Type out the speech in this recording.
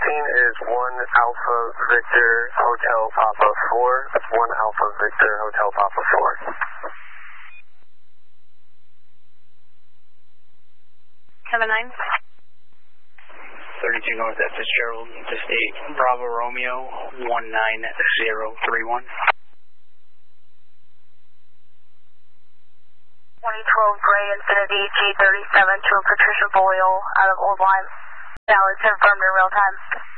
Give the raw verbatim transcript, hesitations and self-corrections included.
sixteen is one Alpha Victor Hotel Papa four. That's one Alpha Victor Hotel Papa four. Seven nine. thirty-two North F Fitzgerald to state Bravo Romeo one nine zero three one. twenty twelve Gray Infinity G thirty-seven to Patricia Boyle out of Old Lime. Dallas confirmed in real time.